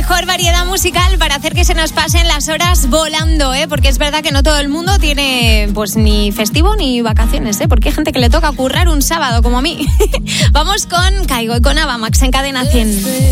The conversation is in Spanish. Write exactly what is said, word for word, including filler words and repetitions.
mejor variedad musical para hacer que se nos pasen las horas volando, ¿eh? Porque es verdad que no todo el mundo tiene pues ni festivo ni vacaciones, ¿eh? Porque hay gente que le toca currar un sábado como a mí. Vamos con Caigo y con Ava Max en Cadena cien.